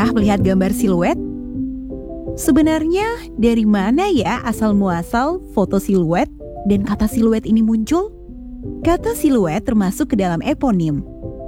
Pernah melihat gambar siluet? Sebenarnya dari mana ya asal-muasal foto siluet dan kata siluet ini muncul? Kata siluet termasuk ke dalam eponim.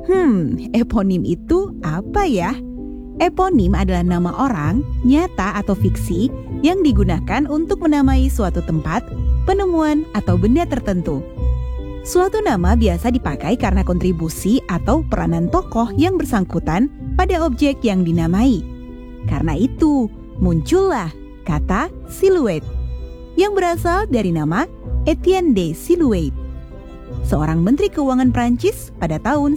Eponim itu apa ya? Eponim adalah nama orang, nyata atau fiksi yang digunakan untuk menamai suatu tempat, penemuan, atau benda tertentu. Suatu nama biasa dipakai karena kontribusi atau peranan tokoh yang bersangkutan pada objek yang dinamai. Karena itu, muncullah kata silhouette yang berasal dari nama Etienne de Silhouette, seorang menteri keuangan Prancis pada tahun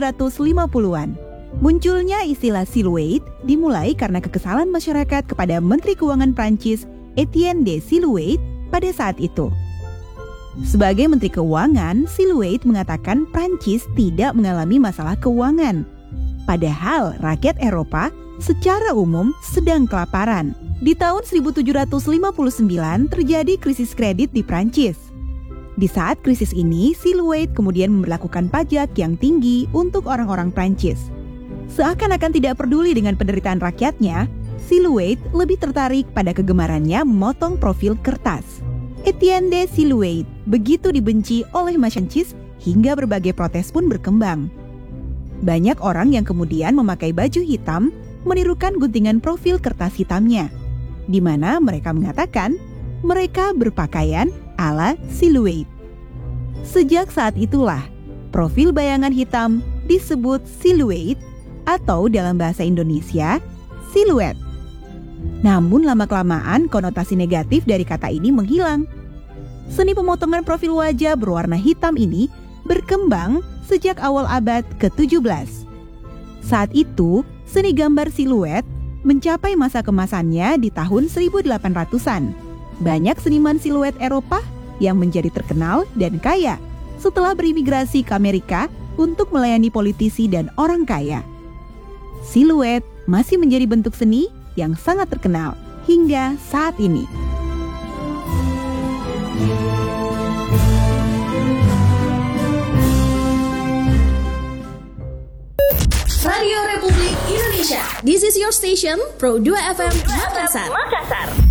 1750-an. Munculnya istilah silhouette dimulai karena kekesalan masyarakat kepada menteri keuangan Prancis Etienne de Silhouette pada saat itu. Sebagai menteri keuangan, Silhouette mengatakan Prancis tidak mengalami masalah keuangan. Padahal rakyat Eropa secara umum sedang kelaparan. Di tahun 1759 terjadi krisis kredit di Prancis. Di saat krisis ini, Silhouette kemudian memberlakukan pajak yang tinggi untuk orang-orang Prancis. Seakan-akan tidak peduli dengan penderitaan rakyatnya, Silhouette lebih tertarik pada kegemarannya memotong profil kertas. Etienne de Silhouette begitu dibenci oleh masyarakat hingga berbagai protes pun berkembang. Banyak orang yang kemudian memakai baju hitam menirukan guntingan profil kertas hitamnya, di mana mereka mengatakan mereka berpakaian ala Silhouette. Sejak saat itulah, profil bayangan hitam disebut Silhouette atau dalam bahasa Indonesia, siluet. Namun lama-kelamaan konotasi negatif dari kata ini menghilang. Seni pemotongan profil wajah berwarna hitam ini berkembang sejak awal abad ke-17. Saat itu, seni gambar siluet mencapai masa kemasannya di tahun 1800-an. Banyak seniman siluet Eropa yang menjadi terkenal dan kaya setelah berimigrasi ke Amerika untuk melayani politisi dan orang kaya. Siluet masih menjadi bentuk seni yang sangat terkenal hingga saat ini. Radio Republik Indonesia. This is your station, Pro 2 FM Makassar.